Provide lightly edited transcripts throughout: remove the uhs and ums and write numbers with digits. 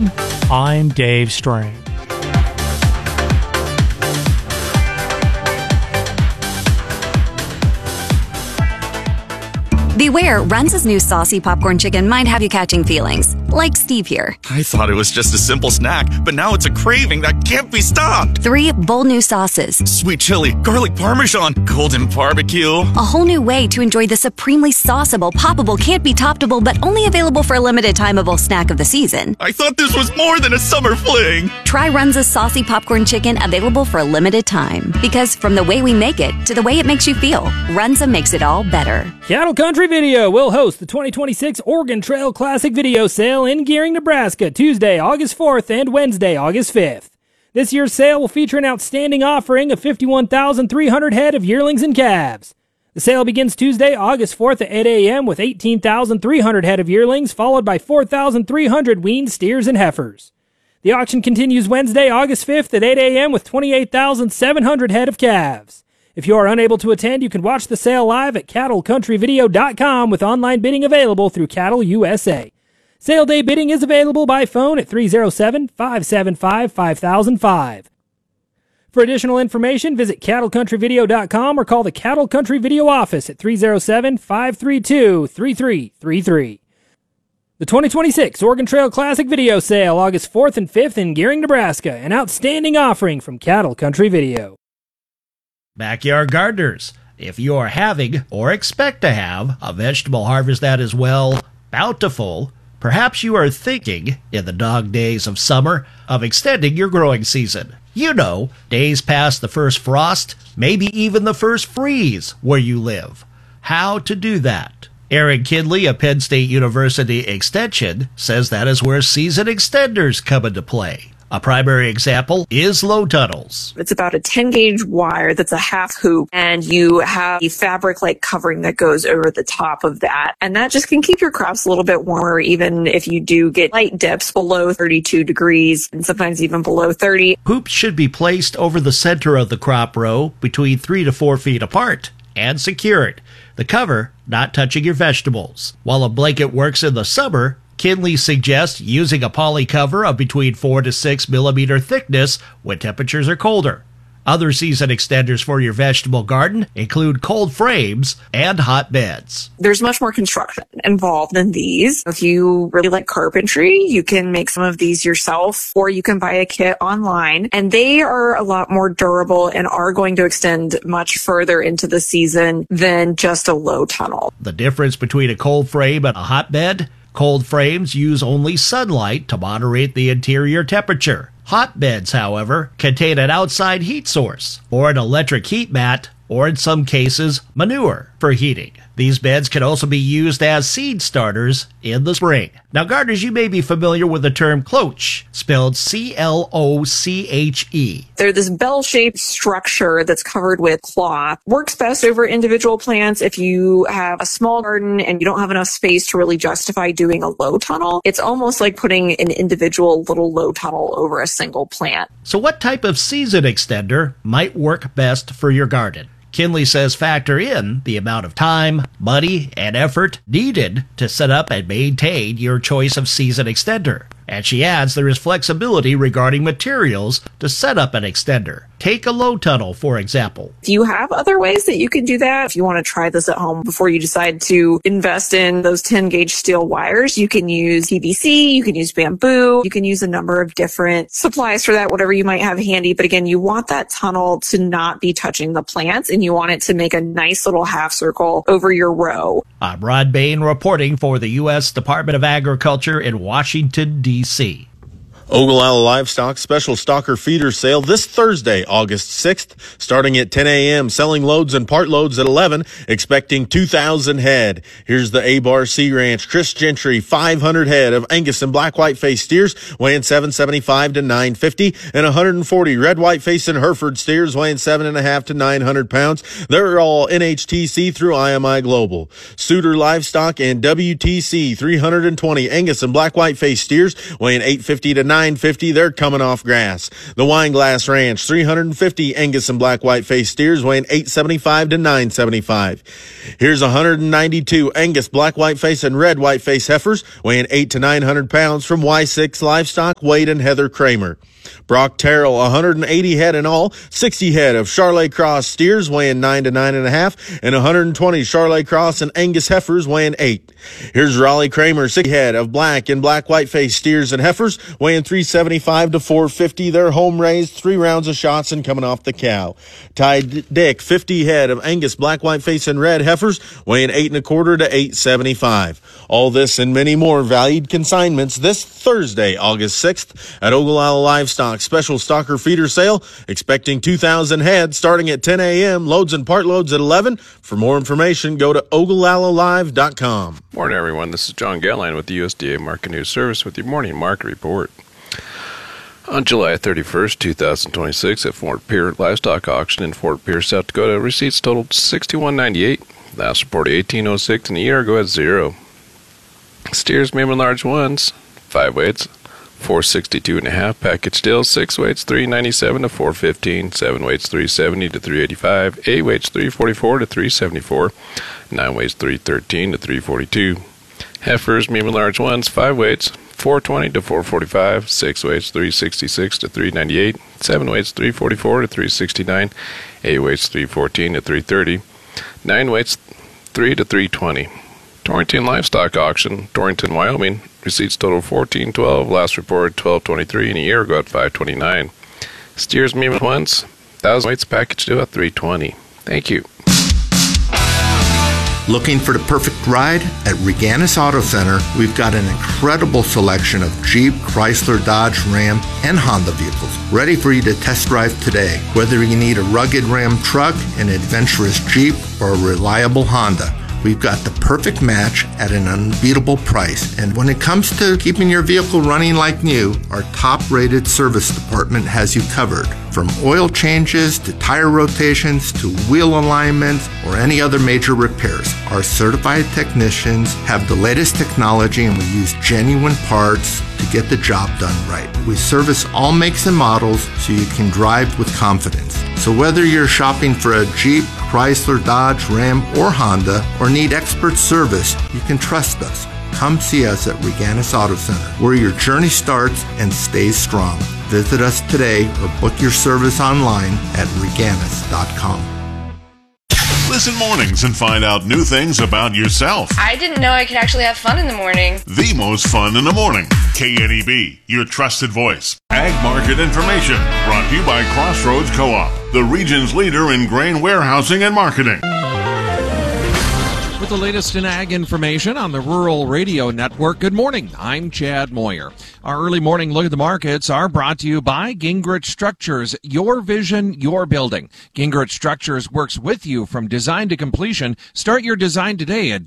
Farm, I'm Dave Strang. Beware, Runza's new saucy popcorn chicken might have you catching feelings. Like Steve here. I thought it was just a simple snack, but now it's a craving that can't be stopped. 3 bold new sauces. Sweet chili, garlic parmesan, golden barbecue. A whole new way to enjoy the supremely sauceable, poppable, can't be toppable, but only available for a limited timeable snack of the season. I thought this was more than a summer fling. Try Runza's saucy popcorn chicken, available for a limited time. Because from the way we make it to the way it makes you feel, Runza makes it all better. Cattle Country Video will host the 2026 Oregon Trail Classic Video Sale in Gearing, Nebraska, Tuesday, August 4th and Wednesday, August 5th. This year's sale will feature an outstanding offering of 51,300 head of yearlings and calves. The sale begins Tuesday, August 4th at 8 a.m. with 18,300 head of yearlings, followed by 4,300 weaned steers and heifers. The auction continues Wednesday, August 5th at 8 a.m. with 28,700 head of calves. If you are unable to attend, you can watch the sale live at cattlecountryvideo.com with online bidding available through Cattle USA. Sale day bidding is available by phone at 307-575-5005. For additional information, visit cattlecountryvideo.com or call the Cattle Country Video office at 307-532-3333. The 2026 Oregon Trail Classic Video Sale, August 4th and 5th in Gearing, Nebraska. An outstanding offering from Cattle Country Video. Backyard gardeners, if you are having or expect to have a vegetable harvest that is, well, bountiful, perhaps you are thinking, in the dog days of summer, of extending your growing season. You know, days past the first frost, maybe even the first freeze where you live. How to do that? Aaron Kinley of Penn State University Extension says that is where season extenders come into play. A primary example is low tunnels. It's about a 10-gauge wire that's a half hoop, and you have a fabric-like covering that goes over the top of that. And that just can keep your crops a little bit warmer, even if you do get light dips below 32 degrees, and sometimes even below 30. Hoops should be placed over the center of the crop row, between 3 to 4 feet apart, and secured. The cover not touching your vegetables. While a blanket works in the summer, Kinley suggests using a poly cover of between 4 to 6 millimeter thickness when temperatures are colder. Other season extenders for your vegetable garden include cold frames and hotbeds. There's much more construction involved in these. If you really like carpentry, you can make some of these yourself, or you can buy a kit online, and they are a lot more durable and are going to extend much further into the season than just a low tunnel. The difference between a cold frame and a hotbed? Cold frames use only sunlight to moderate the interior temperature. Hotbeds, however, contain an outside heat source, or an electric heat mat, or in some cases, manure for heating. These beds can also be used as seed starters in the spring. Now, gardeners, you may be familiar with the term cloche, spelled C-L-O-C-H-E. They're this bell-shaped structure that's covered with cloth. Works best over individual plants. If you have a small garden and you don't have enough space to really justify doing a low tunnel, it's almost like putting an individual little low tunnel over a single plant. So what type of season extender might work best for your garden? Kinley says factor in the amount of time, money, and effort needed to set up and maintain your choice of season extender. And she adds there is flexibility regarding materials to set up an extender. Take a low tunnel, for example. If you have other ways that you can do that, if you want to try this at home before you decide to invest in those 10-gauge steel wires, you can use PVC, you can use bamboo, you can use a number of different supplies for that, whatever you might have handy. But again, you want that tunnel to not be touching the plants, and you want it to make a nice little half circle over your row. I'm Rod Bain reporting for the U.S. Department of Agriculture in Washington, D.C. Ogallala Livestock Special Stocker Feeder Sale this Thursday, August 6th, starting at 10 a.m., selling loads and part loads at 11, expecting 2,000 head. Here's the A-Bar Sea Ranch Chris Gentry, 500 head of Angus and black white-faced steers, weighing 775 to 950, and 140 red white-faced and Hereford steers, weighing 7.5 to 900 pounds. They're all NHTC through IMI Global. Suitor Livestock and WTC 320 Angus and black white-faced steers, weighing 850 to $9.50. They're coming off grass. The Wineglass Ranch, 350 Angus and black white face steers weighing $8.75 to $9.75. Here's 192 Angus black white face and red white face heifers weighing 800 to 900 pounds from Y6 Livestock, Wade and Heather Kramer. Brock Terrell, 180 head in all, 60 head of Charolais Cross steers weighing 9 to 9.5, and 120 Charolais Cross and Angus heifers weighing 8. Here's Raleigh Kramer, 60 head of black and black white face steers and heifers weighing 375 to 450. They're home raised, 3 rounds of shots and coming off the cow. Ty Dick, 50 head of Angus black white face and red heifers weighing 8 1/4 to 8.75. All this and many more valued consignments this Thursday, August 6th at Ogallala Livestock Special Stalker Feeder Sale, expecting 2,000 head starting at 10 a.m., loads and part loads at 11. For more information, go to OgallaLaLive.com. Morning, everyone. This is John Gelline with the USDA Market News Service with your morning market report. On July 31st, 2026, at Fort Pierre Livestock Auction in Fort Pierre, South Dakota, receipts totaled $61.98. Last reported $18.06, and a year ago at 0. Steers, medium and large ones, 5 weights, 462.5. Package deals, 6 weights, 397 to 415. 7 weights, 370 to 385. 8 weights, 344 to 374. 9 weights, 313 to 342. Heifers, medium and large ones, 5 weights, 420 to 445. 6 weights, 366 to 398. 7 weights, 344 to 369. 8 weights, 314 to 330. 9 weights, 3 to 320. Torrington Livestock Auction, Torrington, Wyoming. Receipts total $14.12. Last reported $12.23, and a year ago at $5.29. Steers, medium ones, 1,000 weights, package deal at $3.20. Thank you. Looking for the perfect ride? At Reganis Auto Center, we've got an incredible selection of Jeep, Chrysler, Dodge, Ram, and Honda vehicles ready for you to test drive today. Whether you need a rugged Ram truck, an adventurous Jeep, or a reliable Honda, we've got the perfect match at an unbeatable price. And when it comes to keeping your vehicle running like new, our top-rated service department has you covered. From oil changes to tire rotations to wheel alignments or any other major repairs, our certified technicians have the latest technology, and we use genuine parts to get the job done right. We service all makes and models so you can drive with confidence. So whether you're shopping for a Jeep, Chrysler, Dodge, Ram, or Honda, or need expert service, you can trust us. Come see us at Reganis Auto Center, where your journey starts and stays strong. Visit us today or book your service online at Reganis.com. Listen mornings and find out new things about yourself. I didn't know I could actually have fun in the morning. The most fun in the morning. KNEB, your trusted voice. Ag market information brought to you by Crossroads Co-op, the region's leader in grain warehousing and marketing. With the latest in ag information on the Rural Radio Network, good morning. I'm Chad Moyer. Our early morning look at the markets are brought to you by Gingrich Structures. Your vision, your building. Gingrich Structures works with you from design to completion. Start your design today at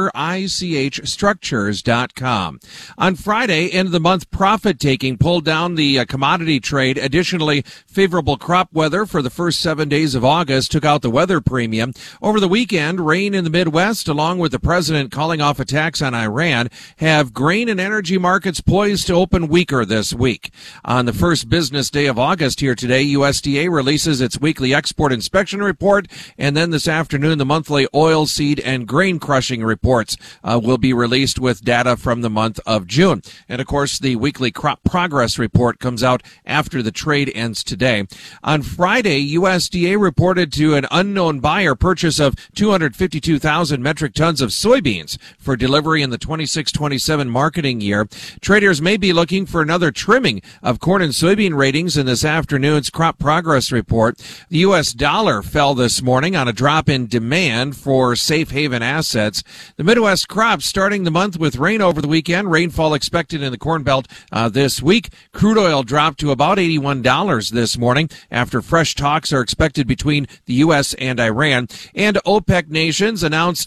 gingerichstructures.com. On Friday, end of the month profit taking pulled down the commodity trade. Additionally, favorable crop weather for the first 7 days of August took out the weather premium. Over the weekend, rain in the Midwest, along with the president calling off attacks on Iran, have grain and energy markets poised to open weaker this week. On the first business day of August here today, USDA releases its weekly export inspection report, and then this afternoon the monthly oil seed and grain crushing reports will be released with data from the month of June. And of course, the weekly crop progress report comes out after the trade ends today. On Friday, USDA reported to an unknown buyer purchase of 252,000 metric tons of soybeans for delivery in the 26-27 marketing year. Traders may be looking for another trimming of corn and soybean ratings in this afternoon's crop progress report. The U.S. dollar fell this morning on a drop in demand for safe haven assets. The Midwest crops starting the month with rain over the weekend. Rainfall expected in the Corn Belt this week. Crude oil dropped to about $81 this morning after fresh talks are expected between the U.S. and Iran. And OPEC nations announced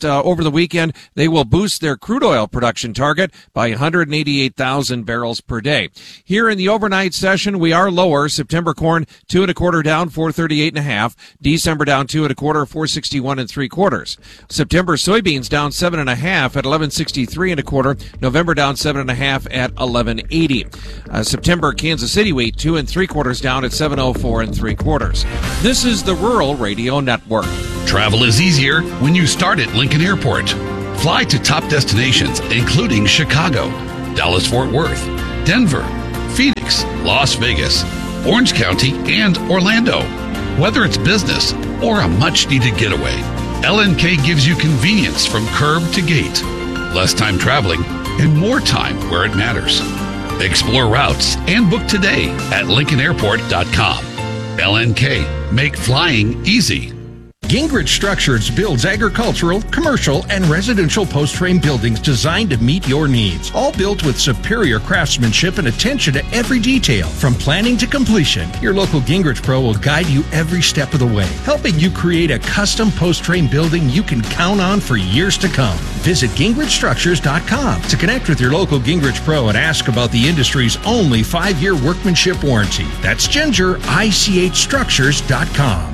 announced over the weekend they will boost their crude oil production target by 188,000 barrels per day. Here in the overnight session, we are lower. September corn 2 1/4 down, 438.5. December down 2 1/4, 461 3/4. September soybeans down 7.5 at 1163 1/4. November down 7.5 at 1180. September Kansas City wheat 2 3/4 down at 704 3/4. This is the Rural Radio Network. Travel is easier when you start at Lincoln Airport. Fly to top destinations including Chicago, Dallas-Fort Worth, Denver, Phoenix, Las Vegas, Orange County, and Orlando. Whether it's business or a much-needed getaway, LNK gives you convenience from curb to gate, less time traveling, and more time where it matters. Explore routes and book today at LincolnAirport.com. LNK, make flying easy. Gingrich Structures builds agricultural, commercial, and residential post-frame buildings designed to meet your needs. All built with superior craftsmanship and attention to every detail. From planning to completion, your local Gingrich Pro will guide you every step of the way, helping you create a custom post-frame building you can count on for years to come. Visit GingrichStructures.com to connect with your local Gingrich Pro and ask about the industry's only 5-year workmanship warranty. That's GingerICHStructures.com.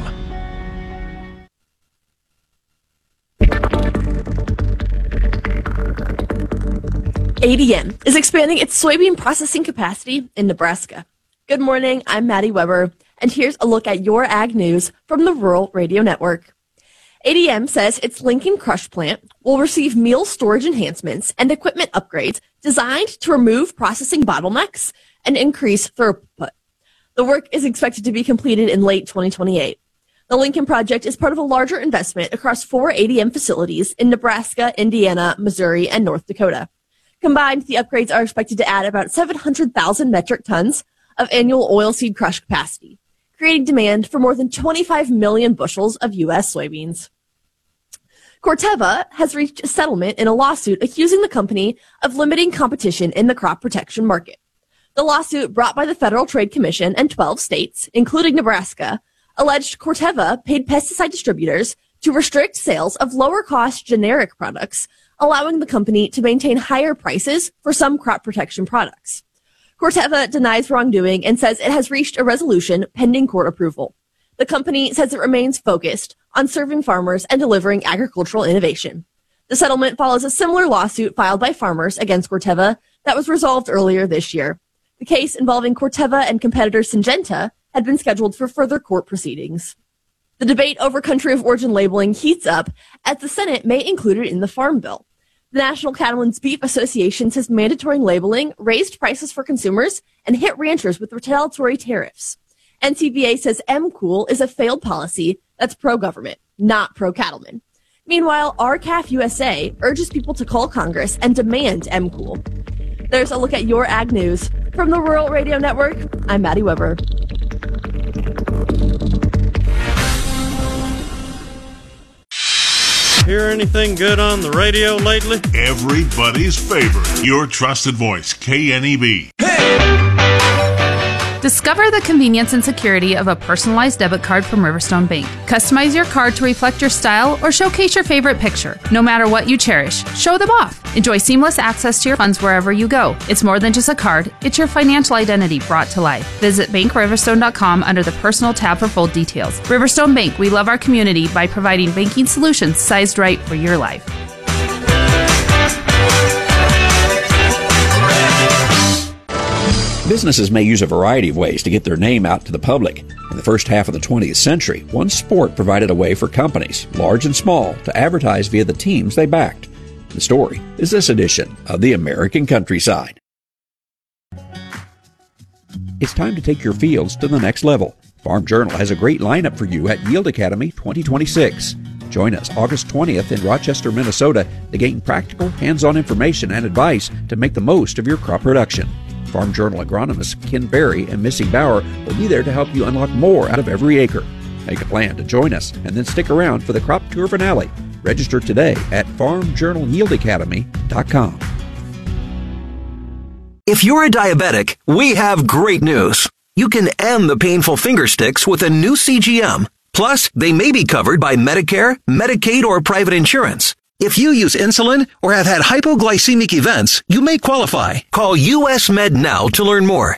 ADM is expanding its soybean processing capacity in Nebraska. Good morning, I'm Maddie Weber, and here's a look at your ag news from the Rural Radio Network. ADM says its Lincoln crush plant will receive meal storage enhancements and equipment upgrades designed to remove processing bottlenecks and increase throughput. The work is expected to be completed in late 2028. The Lincoln project is part of a larger investment across 4 ADM facilities in Nebraska, Indiana, Missouri, and North Dakota. Combined, the upgrades are expected to add about 700,000 metric tons of annual oilseed crush capacity, creating demand for more than 25 million bushels of U.S. soybeans. Corteva has reached a settlement in a lawsuit accusing the company of limiting competition in the crop protection market. The lawsuit, brought by the Federal Trade Commission and 12 states, including Nebraska, alleged Corteva paid pesticide distributors to restrict sales of lower-cost generic products, allowing the company to maintain higher prices for some crop protection products. Corteva denies wrongdoing and says it has reached a resolution pending court approval. The company says it remains focused on serving farmers and delivering agricultural innovation. The settlement follows a similar lawsuit filed by farmers against Corteva that was resolved earlier this year. The case involving Corteva and competitor Syngenta had been scheduled for further court proceedings. The debate over country of origin labeling heats up as the Senate may include it in the Farm Bill. The National Cattlemen's Beef Association says mandatory labeling raised prices for consumers and hit ranchers with retaliatory tariffs. NCBA says MCOOL is a failed policy that's pro-government, not pro-cattlemen. Meanwhile, RCAF USA urges people to call Congress and demand MCOOL. There's a look at your ag news. From the Rural Radio Network, I'm Maddie Weber. Hear anything good on the radio lately? Everybody's favorite. Your trusted voice, KNEB. Discover the convenience and security of a personalized debit card from Riverstone Bank. Customize your card to reflect your style or showcase your favorite picture. No matter what you cherish, show them off. Enjoy seamless access to your funds wherever you go. It's more than just a card, it's your financial identity brought to life. Visit BankRiverstone.com under the Personal tab for full details. Riverstone Bank, we love our community by providing banking solutions sized right for your life. Businesses may use a variety of ways to get their name out to the public. In the first half of the 20th century, one sport provided a way for companies, large and small, to advertise via the teams they backed. The story is this edition of the American Countryside. It's time to take your fields to the next level. Farm Journal has a great lineup for you at Yield Academy 2026. Join us August 20th in Rochester, Minnesota to gain practical, hands-on information and advice to make the most of your crop production. Farm Journal agronomists Ken Berry and Missy Bauer will be there to help you unlock more out of every acre. Make a plan to join us and then stick around for the crop tour finale. Register today at farmjournalyieldacademy.com. If you're a diabetic, we have great news. You can end the painful finger sticks with a new CGM. Plus, they may be covered by Medicare, Medicaid, or private insurance. If you use insulin or have had hypoglycemic events, you may qualify. Call US Med now to learn more.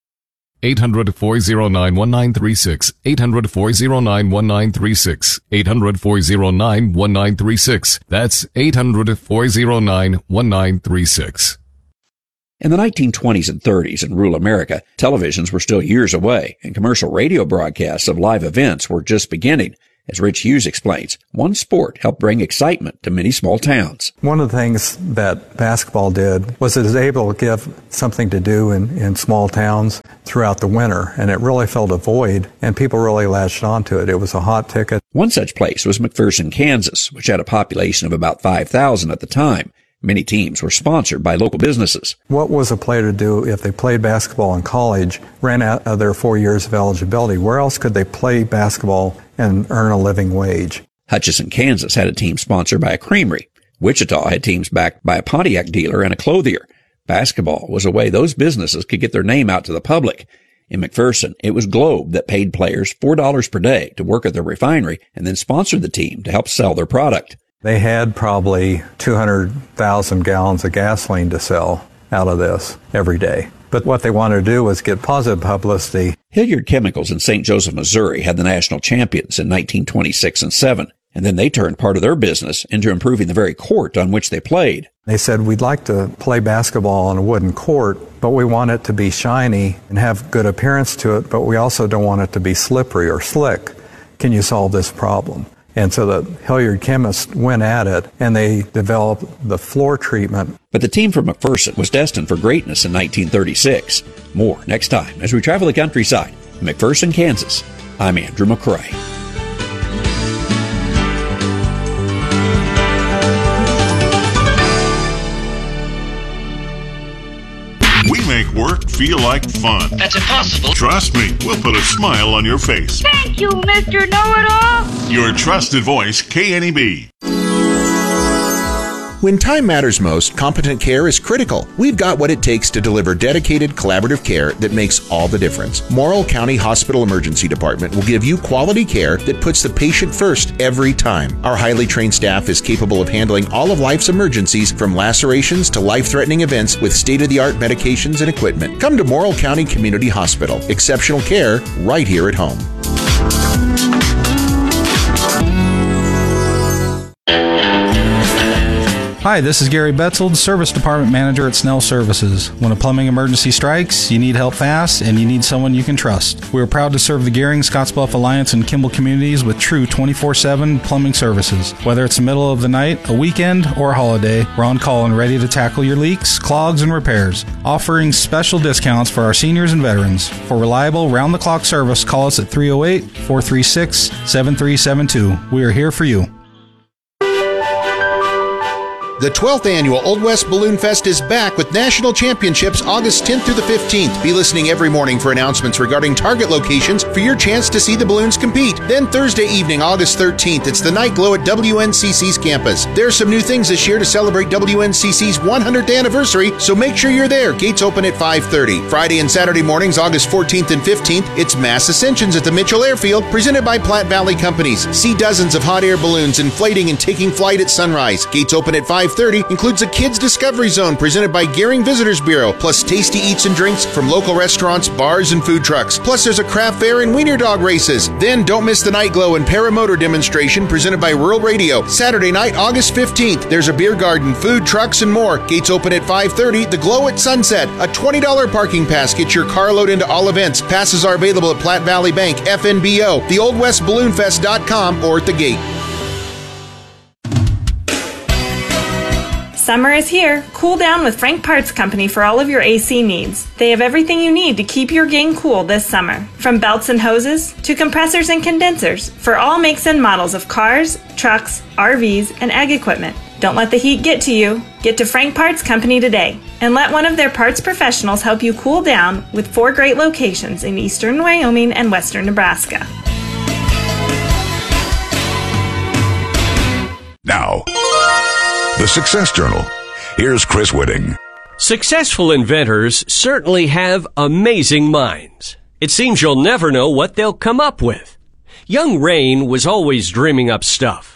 800-409-1936. 800-409-1936. 800-409-1936. That's 800-409-1936. In the 1920s and 30s in rural America, televisions were still years away, and commercial radio broadcasts of live events were just beginning. As Rich Hughes explains, one sport helped bring excitement to many small towns. One of the things that basketball did was it was able to give something to do in small towns throughout the winter, and it really filled a void, and people really latched onto it. It was a hot ticket. One such place was McPherson, Kansas, which had a population of about 5,000 at the time. Many teams were sponsored by local businesses. What was a player to do if they played basketball in college, ran out of their 4 years of eligibility? Where else could they play basketball and earn a living wage? Hutchinson, Kansas had a team sponsored by a creamery. Wichita had teams backed by a Pontiac dealer and a clothier. Basketball was a way those businesses could get their name out to the public. In McPherson, it was Globe that paid players $4 per day to work at their refinery and then sponsored the team to help sell their product. They had probably 200,000 gallons of gasoline to sell out of this every day. But what they wanted to do was get positive publicity. Hilliard Chemicals in St. Joseph, Missouri had the national champions in 1926 and 7, and then they turned part of their business into improving the very court on which they played. They said, we'd like to play basketball on a wooden court, but we want it to be shiny and have good appearance to it, but we also don't want it to be slippery or slick. Can you solve this problem? And so the Hilliard chemists went at it, and they developed the floor treatment. But the team from McPherson was destined for greatness in 1936. More next time as we travel the countryside in McPherson, Kansas. I'm Andrew McCrae. We make work feel like fun. That's impossible. Trust me, we'll put a smile on your face. Thank you, Mr. Know-It-All. Your trusted voice, KNEB. When time matters most, competent care is critical. We've got what it takes to deliver dedicated, collaborative care that makes all the difference. Morrill County Hospital Emergency Department will give you quality care that puts the patient first every time. Our highly trained staff is capable of handling all of life's emergencies, from lacerations to life-threatening events, with state-of-the-art medications and equipment. Come to Morrill County Community Hospital. Exceptional care right here at home. Hi, this is Gary Betzel, the Service Department Manager at Snell Services. When a plumbing emergency strikes, you need help fast, and you need someone you can trust. We are proud to serve the Gehring, Scottsbluff Alliance, and Kimball communities with true 24/7 plumbing services. Whether it's the middle of the night, a weekend, or a holiday, we're on call and ready to tackle your leaks, clogs, and repairs, offering special discounts for our seniors and veterans. For reliable, round-the-clock service, call us at 308-436-7372. We are here for you. The 12th annual Old West Balloon Fest is back with national championships August 10th through the 15th. Be listening every morning for announcements regarding target locations for your chance to see the balloons compete. Then Thursday evening, August 13th, it's the Night Glow at WNCC's campus. There's some new things this year to celebrate WNCC's 100th anniversary, so make sure you're there. Gates open at 5:30. Friday and Saturday mornings, August 14th and 15th, it's Mass Ascensions at the Mitchell Airfield, presented by Platte Valley Companies. See dozens of hot air balloons inflating and taking flight at sunrise. Gates open at 5:30, includes a Kids Discovery Zone presented by Gehring Visitors Bureau, plus tasty eats and drinks from local restaurants, bars, and food trucks. Plus there's a craft fair and wiener dog races. Then don't miss the Night Glow and Paramotor demonstration presented by Rural Radio. Saturday night, August 15th, there's a beer garden, food trucks, and more. Gates open at 5:30. The Glow at Sunset, a $20 parking pass gets your carload into all events. Passes are available at Platte Valley Bank, FNBO, the OldWestBalloonFest.com, or at the gate. Summer is here. Cool down with Frank Parts Company for all of your AC needs. They have everything you need to keep your gang cool this summer. From belts and hoses to compressors and condensers for all makes and models of cars, trucks, RVs, and ag equipment. Don't let the heat get to you. Get to Frank Parts Company today and let one of their parts professionals help you cool down with 4 great locations in eastern Wyoming and western Nebraska. Now, the Success Journal. Here's Chris Whitting. Successful inventors certainly have amazing minds. It seems you'll never know what they'll come up with. Young Rain was always dreaming up stuff.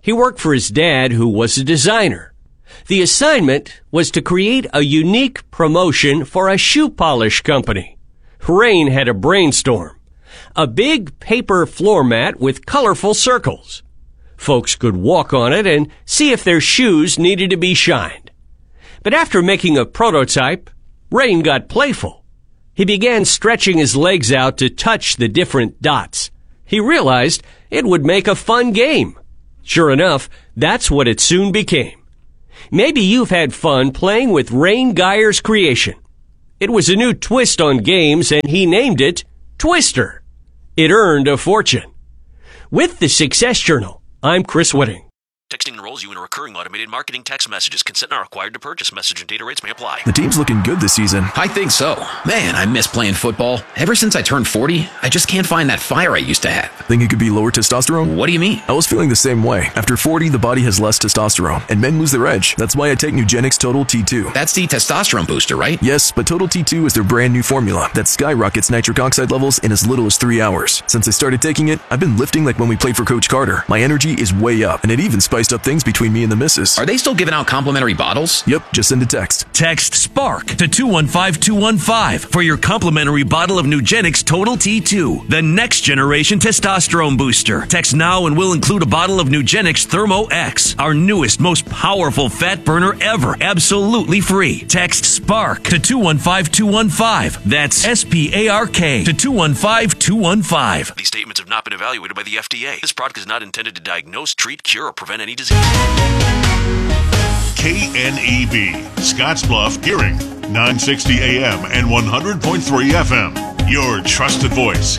He worked for his dad, who was a designer. The assignment was to create a unique promotion for a shoe polish company. Rain had a brainstorm. A big paper floor mat with colorful circles. Folks could walk on it and see if their shoes needed to be shined. But after making a prototype, Rain got playful. He began stretching his legs out to touch the different dots. He realized it would make a fun game. Sure enough, that's what it soon became. Maybe you've had fun playing with Rain Geyer's creation. It was a new twist on games, and he named it Twister. It earned a fortune. With the Success Journal, I'm Chris Whitting. Texting enrolls you in a recurring automated marketing text messages. Consent not required to purchase. Message and data rates may apply. The team's looking good this season. I think so. Man, I miss playing football. Ever since I turned 40, I just can't find that fire I used to have. Think it could be lower testosterone? What do you mean? I was feeling the same way. After 40, the body has less testosterone, and men lose their edge. That's why I take Nugenix Total T2. That's the testosterone booster, right? Yes, but Total T2 is their brand new formula that skyrockets nitric oxide levels in as little as 3 hours. Since I started taking it, I've been lifting like when we played for Coach Carter. My energy is way up, and it even spiced up things between me and the missus. Are they still giving out complimentary bottles? Yep, just send a text. Text SPARK to 215-215 for your complimentary bottle of Nugenix Total T2, the next generation testosterone booster. Text now and we'll include a bottle of Nugenix Thermo X, our newest, most powerful fat burner ever, absolutely free. Text SPARK to 215-215. That's SPARK to 215-215. These statements have not been evaluated by the FDA. This product is not intended to diagnose, treat, cure, or prevent any disease. KNEB, Scottsbluff Gearing, 960 AM and 100.3 FM. Your trusted voice.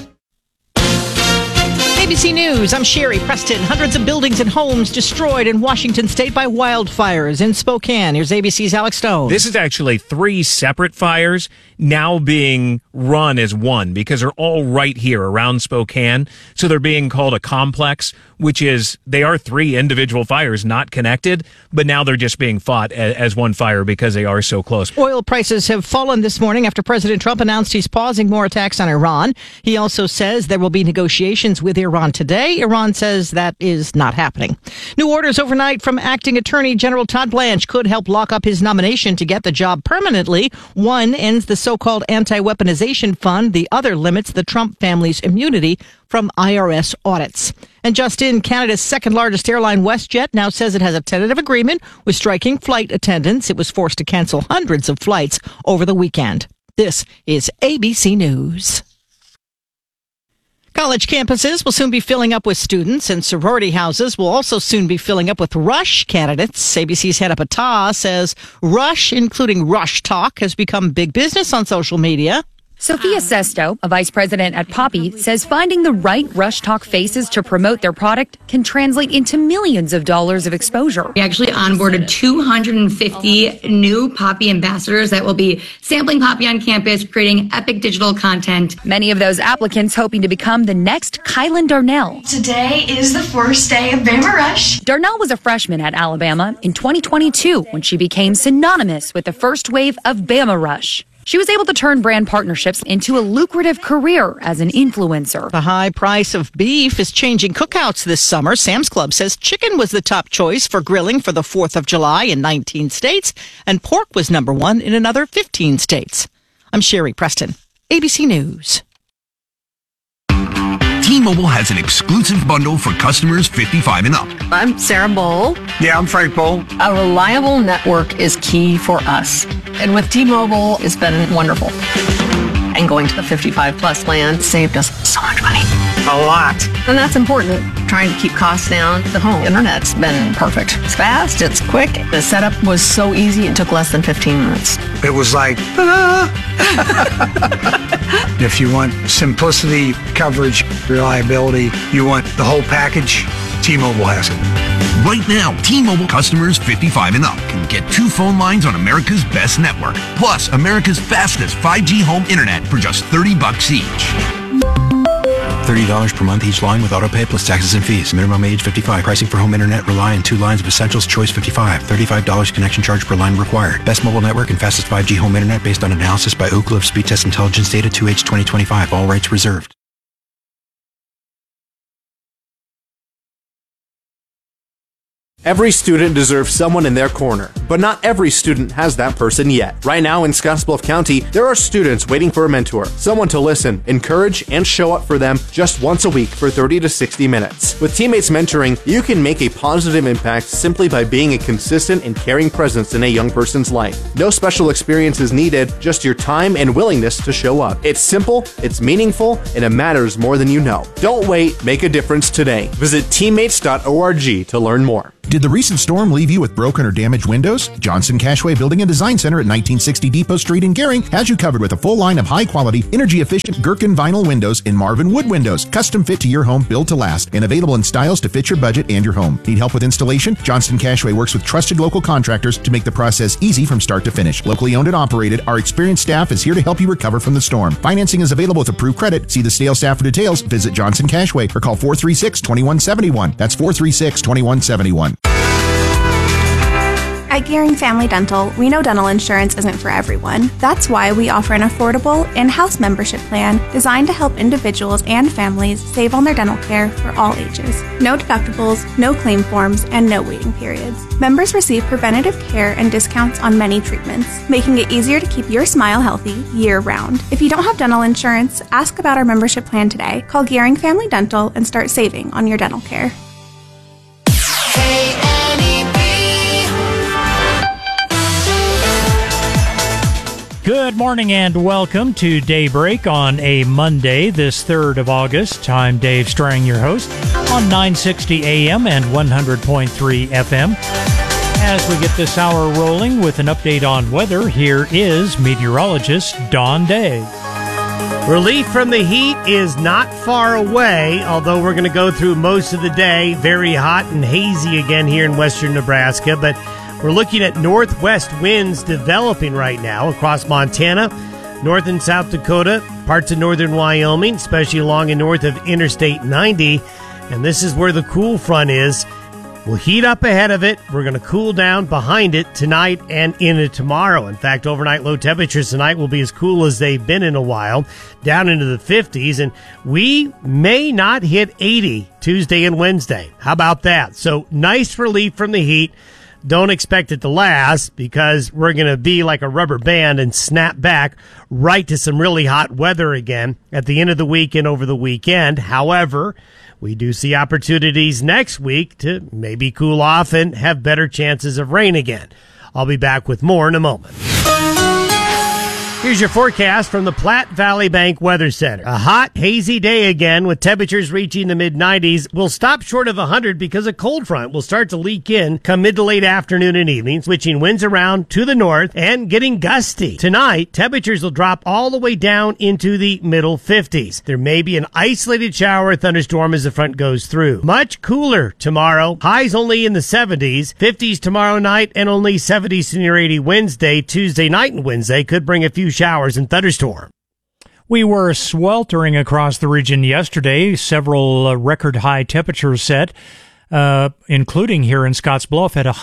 ABC News, I'm Sherry Preston. Hundreds of buildings and homes destroyed in Washington state by wildfires in Spokane. Here's ABC's Alex Stone. This is actually 3 separate fires now being run as one because they're all right here around Spokane. So they're being called a complex, which is, they are 3 individual fires not connected, but now they're just being fought as one fire because they are so close. Oil prices have fallen this morning after President Trump announced he's pausing more attacks on Iran. He also says there will be negotiations with Iran today. Iran says that is not happening. New orders overnight from Acting Attorney General Todd Blanche could help lock up his nomination to get the job permanently. One ends the so-called anti-weaponization fund. The other limits the Trump family's immunity from IRS audits. And just in, Canada's second largest airline, WestJet, now says it has a tentative agreement with striking flight attendants. It was forced to cancel hundreds of flights over the weekend. This is ABC News. College campuses will soon be filling up with students, and sorority houses will also soon be filling up with Rush candidates. ABC's Hannah Patah says Rush, including Rush Talk, has become big business on social media. Sophia Sesto, a vice president at Poppy, says finding the right Rush Talk faces to promote their product can translate into millions of dollars of exposure. We actually onboarded 250 new Poppy ambassadors that will be sampling Poppy on campus, creating epic digital content. Many of those applicants hoping to become the next Kylan Darnell. Today is the first day of Bama Rush. Darnell was a freshman at Alabama in 2022 when she became synonymous with the first wave of Bama Rush. She was able to turn brand partnerships into a lucrative career as an influencer. The high price of beef is changing cookouts this summer. Sam's Club says chicken was the top choice for grilling for the 4th of July in 19 states, and pork was number 1 in another 15 states. I'm Sherry Preston, ABC News. T-Mobile has an exclusive bundle for customers 55 and up. I'm Sarah Bowl. Yeah, I'm Frank Bowl. A reliable network is key for us. And with T-Mobile, it's been wonderful. And going to the 55 plus plan saved us so much money. A lot. And that's important. Trying to keep costs down. The home internet's been perfect. It's fast, it's quick. The setup was so easy, it took less than 15 minutes. It was like, if you want simplicity, coverage, reliability, you want the whole package, T-Mobile has it. Right now, T-Mobile customers 55 and up can get 2 phone lines on America's best network, plus America's fastest 5G home internet for just $30 each. $30 per month each line with autopay plus taxes and fees. Minimum age 55. Pricing for home internet rely on 2 lines of Essentials Choice 55. $35 connection charge per line required. Best mobile network and fastest 5G home internet based on analysis by Ookla of Speed Test Intelligence data 2H 2025. All rights reserved. Every student deserves someone in their corner, but not every student has that person yet. Right now in Scottsbluff County, there are students waiting for a mentor, someone to listen, encourage, and show up for them just once a week for 30 to 60 minutes. With Teammates Mentoring, you can make a positive impact simply by being a consistent and caring presence in a young person's life. No special experience is needed, just your time and willingness to show up. It's simple, it's meaningful, and it matters more than you know. Don't wait, make a difference today. Visit teammates.org to learn more. Did the recent storm leave you with broken or damaged windows? Johnson Cashway Building and Design Center at 1960 Depot Street in Gering has you covered with a full line of high-quality, energy-efficient Gherkin vinyl windows and Marvin wood windows, custom fit to your home, built to last, and available in styles to fit your budget and your home. Need help with installation? Johnson Cashway works with trusted local contractors to make the process easy from start to finish. Locally owned and operated, our experienced staff is here to help you recover from the storm. Financing is available with approved credit. See the sales staff for details. Visit Johnson Cashway or call 436-2171. That's 436-2171. At Gering Family Dental, we know dental insurance isn't for everyone. That's why we offer an affordable in-house membership plan designed to help individuals and families save on their dental care for all ages. No deductibles, no claim forms, and no waiting periods. Members receive preventative care and discounts on many treatments, making it easier to keep your smile healthy year-round. If you don't have dental insurance, ask about our membership plan today. Call Gering Family Dental and start saving on your dental care. Good morning and welcome to Daybreak on a Monday, this 3rd of August. I'm Dave Strang, your host, on 960 AM and 100.3 FM. As we get this hour rolling with an update on weather, here is meteorologist Don Day. Relief from the heat is not far away, although we're going to go through most of the day very hot and hazy again here in western Nebraska, but we're looking at northwest winds developing right now across Montana, North and South Dakota, parts of northern Wyoming, especially along and north of Interstate 90. And this is where the cool front is. We'll heat up ahead of it. We're going to cool down behind it tonight and into tomorrow. In fact, overnight low temperatures tonight will be as cool as they've been in a while, down into the 50s. And we may not hit 80 Tuesday and Wednesday. How about that? So nice relief from the heat. Don't expect it to last because we're going to be like a rubber band and snap back right to some really hot weather again at the end of the week and over the weekend. However, we do see opportunities next week to maybe cool off and have better chances of rain again. I'll be back with more in a moment. Here's your forecast from the Platte Valley Bank Weather Center. A hot, hazy day again with temperatures reaching the mid-90s. We'll stop short of 100 because a cold front will start to leak in come mid to late afternoon and evening, switching winds around to the north and getting gusty. Tonight, temperatures will drop all the way down into the middle 50s. There may be an isolated shower or thunderstorm as the front goes through. Much cooler tomorrow. Highs only in the 70s, 50s tomorrow night, and only 70s to near 80 Wednesday. Tuesday night and Wednesday could bring a few showers and thunderstorm. We were sweltering across the region yesterday. Several record high temperatures set, including here in Scottsbluff at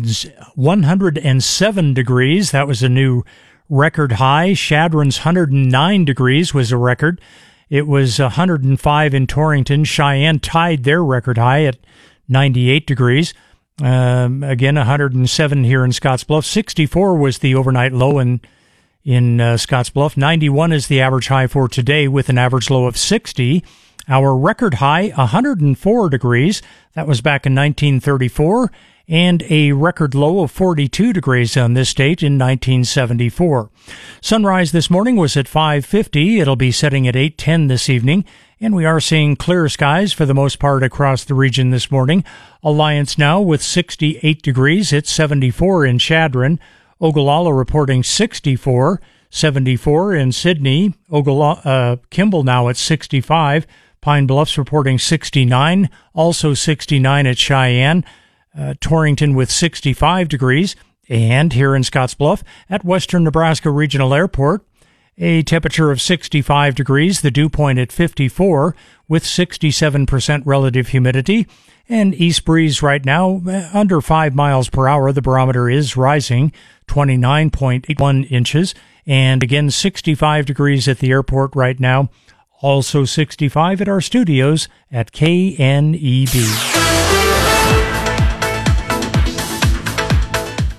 107 degrees. That was a new record high. Chadron's 109 degrees was a record. It was 105 in Torrington. Cheyenne tied their record high at 98 degrees. Again, 107 here in Scottsbluff. 64 was the overnight low in Scottsbluff. 91 is the average high for today with an average low of 60. Our record high, 104 degrees. That was back in 1934. And a record low of 42 degrees on this date in 1974. Sunrise this morning was at 5:50. It'll be setting at 8:10 this evening. And we are seeing clear skies for the most part across the region this morning. Alliance now with 68 degrees. It's 74 in Chadron. Ogallala reporting 64, 74 in Sydney. Kimball now at 65. Pine Bluffs reporting 69, also 69 at Cheyenne. Torrington with 65 degrees. And here in Scottsbluff at Western Nebraska Regional Airport, a temperature of 65 degrees, the dew point at 54 with 67% relative humidity. And east breeze right now under 5 miles per hour. The barometer is rising 29.81 inches. And again, 65 degrees at the airport right now. Also 65 at our studios at KNEB.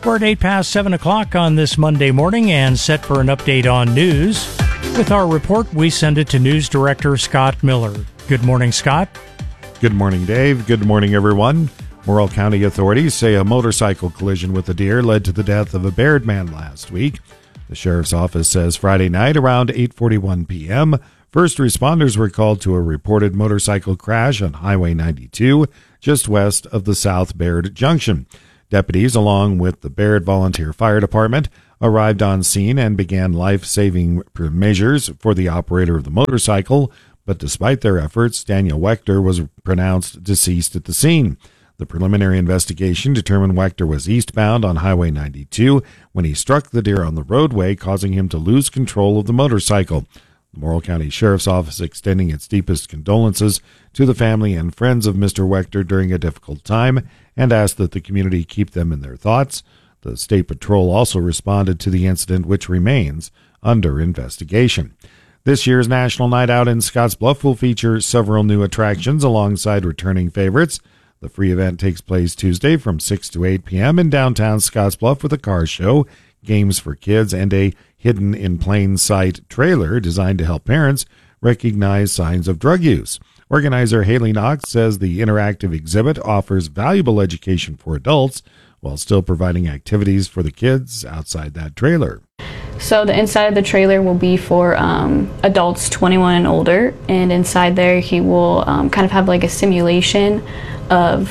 We're at 8 past 7 o'clock on this Monday morning and set for an update on news. With our report, we send it to News Director Scott Miller. Good morning, Scott. Good morning, Dave. Good morning, everyone. Morrill County authorities say a motorcycle collision with a deer led to the death of a Baird man last week. The sheriff's office says Friday night around 8:41 p.m., first responders were called to a reported motorcycle crash on Highway 92, just west of the South Baird Junction. Deputies, along with the Baird Volunteer Fire Department, arrived on scene and began life-saving measures for the operator of the motorcycle, but despite their efforts, Daniel Wechter was pronounced deceased at the scene. The preliminary investigation determined Wechter was eastbound on Highway 92 when he struck the deer on the roadway, causing him to lose control of the motorcycle. The Morrill County Sheriff's Office extending its deepest condolences to the family and friends of Mr. Wechter during a difficult time and asked that the community keep them in their thoughts. The State Patrol also responded to the incident, which remains under investigation. This year's National Night Out in Scottsbluff will feature several new attractions alongside returning favorites. The free event takes place Tuesday from 6 to 8 p.m. in downtown Scottsbluff with a car show, games for kids, and a hidden in plain sight trailer designed to help parents recognize signs of drug use. Organizer Haley Knox says the interactive exhibit offers valuable education for adults while still providing activities for the kids outside that trailer. So the inside of the trailer will be for adults 21 and older, and inside there he will kind of have like a simulation of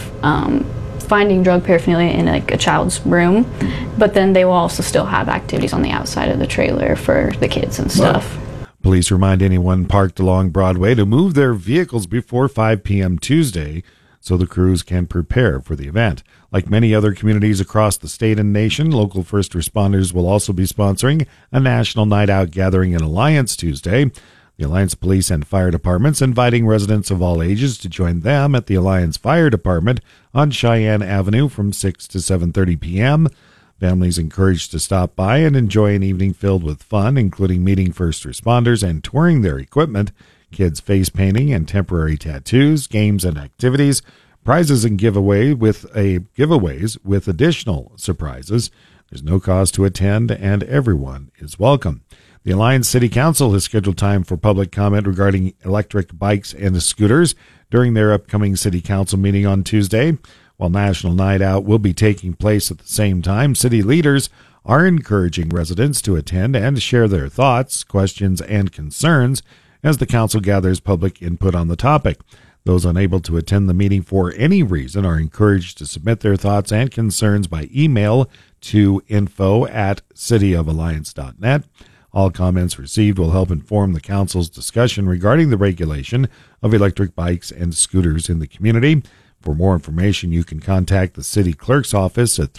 finding drug paraphernalia in like a child's room, but then they will also still have activities on the outside of the trailer for the kids and stuff. Police remind anyone parked along Broadway to move their vehicles before 5 p.m. Tuesday so the crews can prepare for the event. Like many other communities across the state and nation, local first responders will also be sponsoring a national night out gathering in Alliance Tuesday. The Alliance Police and Fire Departments inviting residents of all ages to join them at the Alliance Fire Department on Cheyenne Avenue from 6 to 7:30 p.m. Families encouraged to stop by and enjoy an evening filled with fun, including meeting first responders and touring their equipment, kids face painting and temporary tattoos, games and activities, prizes and giveaways with additional surprises. There's no cost to attend and everyone is welcome. The Alliance City Council has scheduled time for public comment regarding electric bikes and scooters during their upcoming City Council meeting on Tuesday. While National Night Out will be taking place at the same time, city leaders are encouraging residents to attend and share their thoughts, questions, and concerns as the council gathers public input on the topic. Those unable to attend the meeting for any reason are encouraged to submit their thoughts and concerns by email to info@cityofalliance.net. All comments received will help inform the council's discussion regarding the regulation of electric bikes and scooters in the community. For more information, you can contact the city clerk's office at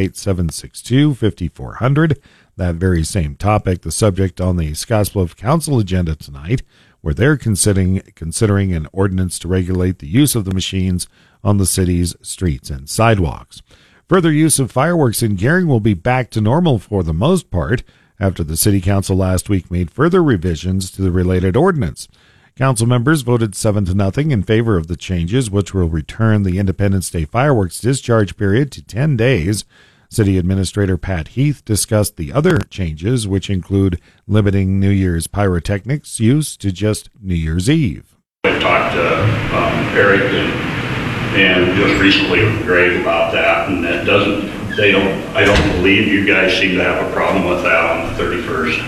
308-762-5400. That very same topic, the subject on the Scottsbluff Council agenda tonight, where they're considering an ordinance to regulate the use of the machines on the city's streets and sidewalks. Further use of fireworks in Gering will be back to normal for the most part after the City Council last week made further revisions to the related ordinance. Council members voted 7-0 in favor of the changes, which will return the Independence Day fireworks discharge period to 10 days. City Administrator Pat Heath discussed the other changes, which include limiting New Year's pyrotechnics use to just New Year's Eve. I talked to Eric and just recently with Greg about that, and I don't believe you guys seem to have a problem with that on the 31st.